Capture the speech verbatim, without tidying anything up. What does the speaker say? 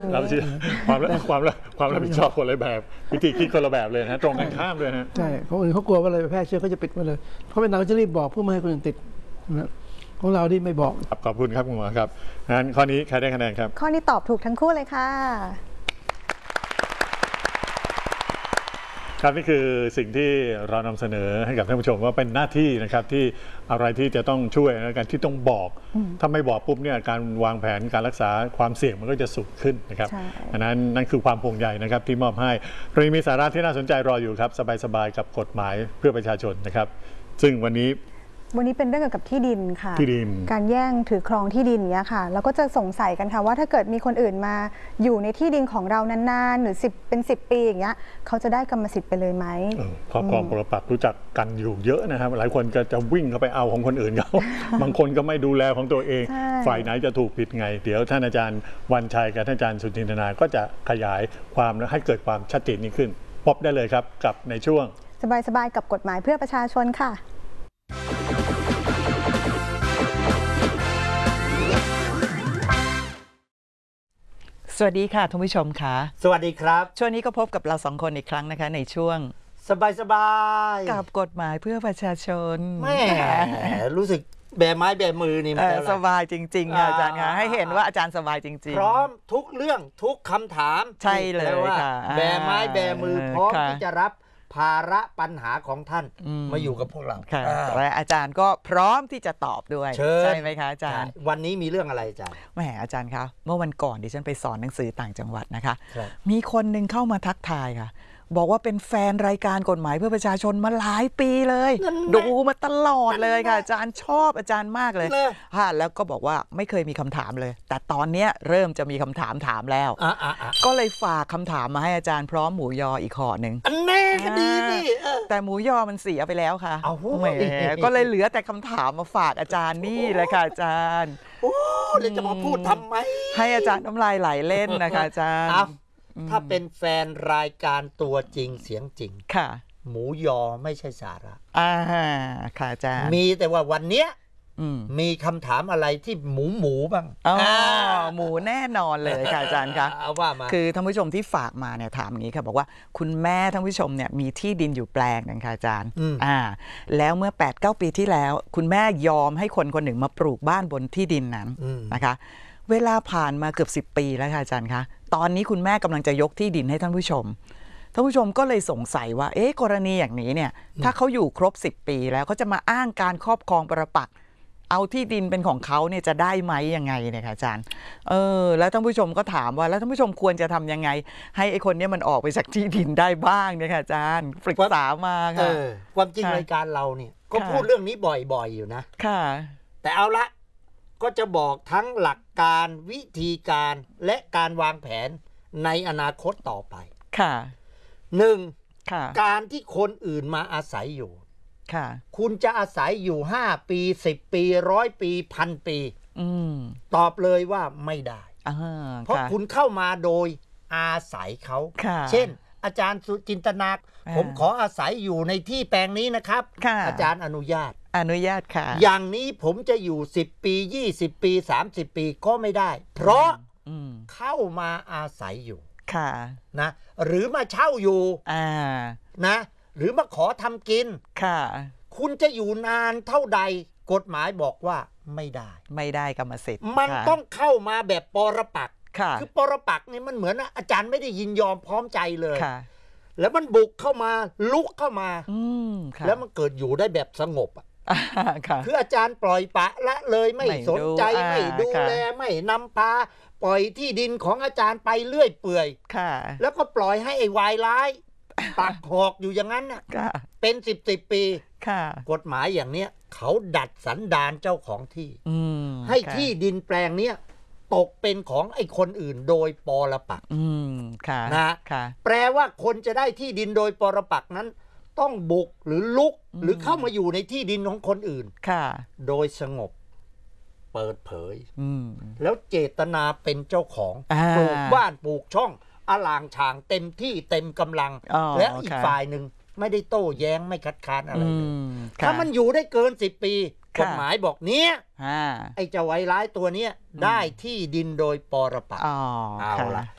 เราชื่อความความความรับผิดชอบคนละแบบวิธีคิดคนละแบบเลยนะตรงกันข้ามเลยนะใช่เขาอื่นเขากลัวว่าอะไรแพร่เชื้อเขาจะปิดมาเลยเพราะเป็นเราจะรีบบอกเพื่อไม่ให้คนอื่นติดของเราที่ไม่บอกขอบคุณครับคุณหมอครับงั้นข้อนี้ใครได้คะแนนครับข้อนี้ตอบถูกทั้งคู่เลยค่ะครับนี่คือสิ่งที่เรานำเสนอให้กับท่านผู้ชมว่าเป็นหน้าที่นะครับที่อะไรที่จะต้องช่วยในการที่ต้องบอกถ้าไม่บอกปุ๊บเนี่ยการวางแผนการรักษาความเสี่ยงมันก็จะสูงขึ้นนะครับอันนั้นนั่นคือความห่วงใยนะครับที่มอบให้เรามีสาระที่น่าสนใจรออยู่ครับสบายๆกับกฎหมายเพื่อประชาชนนะครับซึ่งวันนี้วันนี้เป็นเรื่องเกี่ยวกับที่ดินค่ะที่ดินการแย่งถือครองที่ดินเนี้ยค่ะแล้วก็จะสงสัยกันค่ะว่าถ้าเกิดมีคนอื่นมาอยู่ในที่ดินของเรานานๆหรือสิบเป็นสิบปีอย่างเงี้ยเขาจะได้กรรมสิทธิ์ไปเลยไหมครอบครองปรปักษ์รู้จักกันอยู่เยอะนะครับหลายคนก็จะวิ่งเข้าไปเอาของคนอื่นเขาบางคนก็ไม่ดูแลของตัวเองฝ่ายไหนจะถูกผิดไงเดี๋ยวท่านอาจารย์วันชัยกับท่านอาจารย์สุจินทนาก็จะขยายความและให้เกิดความชัดเจนนี้ขึ้นพบได้เลยครับกับในช่วงสบายๆกับกฎหมายเพื่อประชาชนค่ะสวัสดีค่ะท่านผู้ชมค่ะสวัสดีครับช่วงนี้ก็พบกับเราสองคนอีกครั้งนะคะในช่วงสบายสบายกับกฎหมายเพื่อประชาชนแม่รู้สึกแบไม้แบมือนี่สบายจริงๆค่ะอาจารย์คะให้เห็นว่าอาจารย์สบายจริงๆพร้อมทุกเรื่องทุกคำถามใช่เลยค่ะแบไม้แบมือพร้อมที่จะรับภาระปัญหาของท่านมาอยู่กับพวกเราและอาจารย์ก็พร้อมที่จะตอบด้วยใช่ไหมคะอาจารย์วันนี้มีเรื่องอะไรอาจารย์แหมอาจารย์คะเมื่อวันก่อนดิฉันไปสอนหนังสือต่างจังหวัดนะคะมีคนหนึ่งเข้ามาทักทายค่ะบอกว่าเป็นแฟนรายการกฎหมายเพื่อประชาชนมาหลายปีเลยดูมาตลอดเลยค่ะอาจารย์ชอบอาจารย์มากเลยค่ะแล้วก็บอกว่าไม่เคยมีคำถามเลยแต่ตอนนี้เริ่มจะมีคำถามถามแล้วก็เลยฝากคำถามมาให้อาจารย์พร้อมหมูยออีกห่อหนึ่งอันแน่ก็ดีนี่แต่หมูยอมันเสียไปแล้วค่ะแหมก็เลยเหลือแต่คำถามมาฝากอาจารย์นี่แหละค่ะอาจารย์โอ้เลยจะมาพูดทำไมให้อาจารย์น้ำลายไหลเล่นนะคะอาจารย์ถ้าเป็นแฟนรายการตัวจริงเสียงจริงค่ะหมูยอไม่ใช่สาระอ่าค่ะอาจารย์มีแต่ว่าวันเนี้ยมีคำถามอะไรที่หมูหมูบ้างอ๋อหมูแน่นอนเลยค่ะอาจารย์คะเอาว่ามาคือท่านผู้ชมที่ฝากมาเนี่ยถามอย่างนี้ค่ะบอกว่าคุณแม่ท่านผู้ชมเนี่ยมีที่ดินอยู่แปลงนึงค่ะอาจารย์อ่าแล้วเมื่อ แปดเก้า ปีที่แล้วคุณแม่ยอมให้คนคนหนึ่งมาปลูกบ้านบนที่ดินนั้นนะคะเวลาผ่านมาเกือบสิบปีแล้วค่ะอาจารย์คะตอนนี้คุณแม่กำลังจะยกที่ดินให้ท่านผู้ชมท่านผู้ชมก็เลยสงสัยว่าเอ๊ะกรณีอย่างนี้เนี่ยถ้าเขาอยู่ครบสิบปีแล้วเขาจะมาอ้างการครอบครองปรปักษ์เอาที่ดินเป็นของเขาเนี่ยจะได้ไหมยังไงเนี่ยค่ะอาจารย์เออแล้วท่านผู้ชมก็ถามว่าแล้วท่านผู้ชมควรจะทำยังไงให้ไอ้คนนี้มันออกไปจากที่ดินได้บ้างเนี่ยค่ะอาจารย์ปรึกษามาค่ะความจริงรายการเราเนี่ยก็พูดเรื่องนี้บ่อยๆอยู่นะค่ะแต่เอาละก็จะบอกทั้งหลักการวิธีการและการวางแผนในอนาคตต่อไปค่ะหนึ่งการที่คนอื่นมาอาศัยอยู่ค่ะคุณจะอาศัยอยู่ห้าปีสิบปีร้อยปีพันปีอืมตอบเลยว่าไม่ได้เพราะคุณเข้ามาโดยอาศัยเขาเช่นอาจารย์สุจินตนาผมขออาศัยอยู่ในที่แปลงนี้นะครับอาจารย์อนุญาตอนุญาตค่ะอย่างนี้ผมจะอยู่สิบปียี่สิบปีสามสิบปีก็ไม่ได้เพราะเข้ามาอาศัยอยู่ค่ะนะหรือมาเช่าอยู่อ่านะหรือมาขอทำกินค่ะคุณจะอยู่นานเท่าใดกฎหมายบอกว่าไม่ได้ไม่ได้กรรมสิทธิ์มันต้องเข้ามาแบบปรปักษ์คือปรปักษ์นี่มันเหมือนอาจารย์ไม่ได้ยินยอมพร้อมใจเลยแล้วมันบุกเข้ามาลุกเข้ามาแล้วมันเกิดอยู่ได้แบบสงบอ่ะคืออาจารย์ปล่อยปะละเลยไม่สนใจไม่ดูแลไม่นำพาปล่อยที่ดินของอาจารย์ไปเรื่อยเปื่อยแล้วก็ปล่อยให้ไอ้วายร้ายปักหอกอยู่อย่างนั้นน่ะเป็นสิบสิบปีกฎหมายอย่างเนี้ยเขาดัดสันดานเจ้าของที่ให้ที่ดินแปลงเนี้ยตกเป็นของไอ้คนอื่นโดยปรปักษ์นะแปลว่าคนจะได้ที่ดินโดยปรปักษ์นั้นต้องบุกหรือลุกหรือเข้ามาอยู่ในที่ดินของคนอื่นโดยสงบเปิดเผยแล้วเจตนาเป็นเจ้าของปลูกบ้านปลูกช่องอลางฉางเต็มที่เต็มกำลังและอีกฝ่ายหนึ่งไม่ได้โต้แย้งไม่คัดค้านอะไรเลยถ้ามันอยู่ได้เกินสิบปีกฎหมายบอกเนี้ยไอ้เจ้าไวร้ายตัวเนี้ยได้ที่ดินโดยปรปักษ์เอาละ